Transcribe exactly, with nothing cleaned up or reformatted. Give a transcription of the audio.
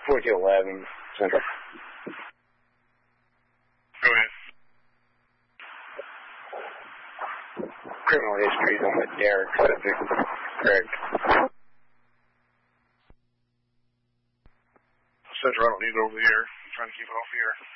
fourteen eleven Central. Go ahead. Criminal history is on the Derek subject. Correct. Central, I don't need it over here. I'm trying to keep it off here.